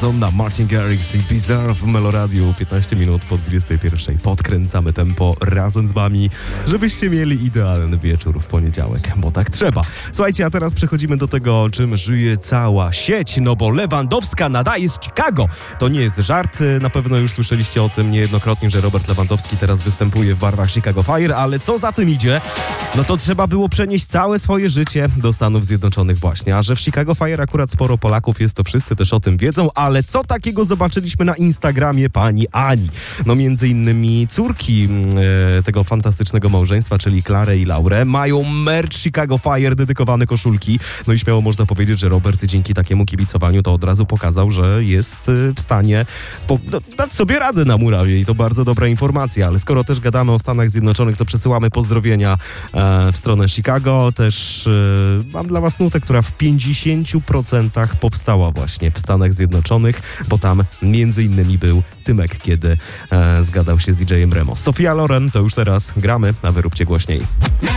Madonna, Martin Garrix i Bizarre w Meloradiu. 15 minut po 21. Podkręcamy tempo razem z wami, żebyście mieli idealny wieczór w poniedziałek, bo tak trzeba. Słuchajcie, a teraz przechodzimy do tego, czym żyje cała sieć, no bo Lewandowska nadaje z Chicago. To nie jest żart, na pewno już słyszeliście o tym niejednokrotnie, że Robert Lewandowski teraz występuje w barwach Chicago Fire, ale co za tym idzie? No to trzeba było przenieść całe swoje życie do Stanów Zjednoczonych właśnie, a że w Chicago Fire akurat sporo Polaków jest, to wszyscy też o tym wiedzą, ale co takiego zobaczyliśmy na Instagramie pani Ani? No między innymi córki tego fantastycznego małżeństwa, czyli Klarę i Laurę, mają merch Chicago Fire, dedykowane koszulki, no i śmiało można powiedzieć, że Robert dzięki takiemu kibicowaniu to od razu pokazał, że jest w stanie dać sobie radę na murawie i to bardzo dobra informacja, ale skoro też gadamy o Stanach Zjednoczonych, to przesyłamy pozdrowienia w stronę Chicago. Też mam dla was nutę, która w 50% powstała właśnie w Stanach Zjednoczonych, bo tam między innymi był Tymek, kiedy zgadał się z DJ-em Remo. Sophia Loren, to już teraz gramy, a wy róbcie głośniej.